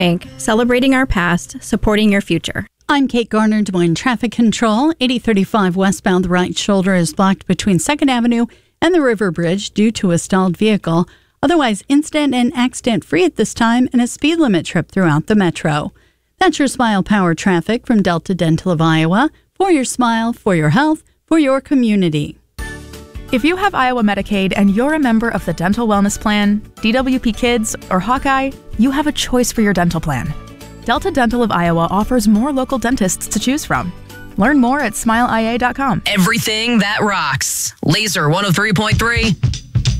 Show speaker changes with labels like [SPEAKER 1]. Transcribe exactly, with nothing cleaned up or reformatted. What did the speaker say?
[SPEAKER 1] Bank, celebrating our past, supporting your future.
[SPEAKER 2] I'm Kate Garner, Des Moines Traffic Control. eighty thirty-five westbound, the right shoulder is blocked between second Avenue and the River Bridge due to a stalled vehicle. Otherwise, incident and accident free at this time and a speed limit trip throughout the metro. That's your Smile Power traffic from Delta Dental of Iowa. For your smile, for your health, for your community.
[SPEAKER 3] If you have Iowa Medicaid and you're a member of the Dental Wellness Plan, D W P Kids, or Hawkeye, you have a choice for your dental plan. Delta Dental of Iowa offers more local dentists to choose from. Learn more at smile I A dot com.
[SPEAKER 4] Everything that rocks. Laser one oh three point three.